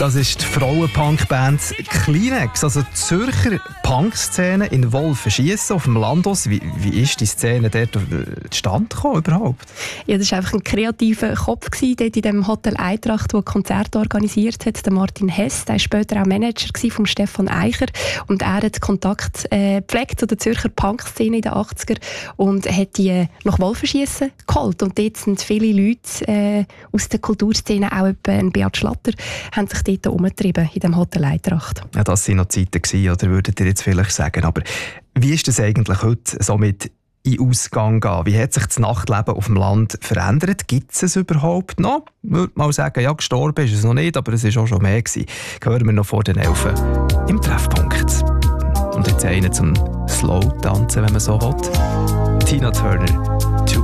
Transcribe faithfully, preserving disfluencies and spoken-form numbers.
Das ist die Frauenpunk-Band Kleenex, also die Zürcher Punk-Szene in Wolfenschiessen auf dem Landhaus. Wie, wie ist die Szene dort zustande gekommen überhaupt? Ja, das war einfach ein kreativer Kopf gewesen, dort in dem Hotel Eintracht, der Konzerte organisiert hat. Der Martin Hess, der war später auch Manager von Stefan Eicher und er hat Kontakt äh, gepflegt zu der Zürcher Punk-Szene in den achtziger und hat die nach Wolfenschiessen geholt. Und dort sind viele Leute äh, aus der Kulturszene, auch etwa Beat Schlatter, haben sich dort umgetrieben in dem Hotel Eintracht. Ja, das waren noch Zeiten gewesen, oder würdet ihr jetzt vielleicht sagen. Aber wie ist das eigentlich heute so mit in Ausgang gehen? Wie hat sich das Nachtleben auf dem Land verändert? Gibt es es überhaupt noch? Ich würde mal sagen, ja, gestorben ist es noch nicht, aber es war auch schon mehr gewesen. Hören wir noch vor den Elfen im Treffpunkt. Und jetzt einen zum Slow-Tanzen, wenn man so will. Tina Turner.